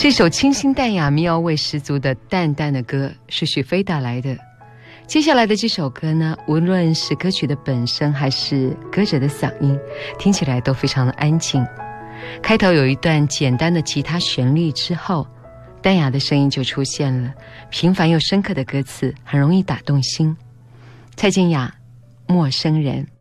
这首清新淡雅、民谣味十足的淡淡的歌是许飞带来的。接下来的这首歌呢，无论是歌曲的本身还是歌者的嗓音，听起来都非常的安静。开头有一段简单的吉他旋律之后，淡雅的声音就出现了，平凡又深刻的歌词很容易打动心。蔡健雅，陌生人。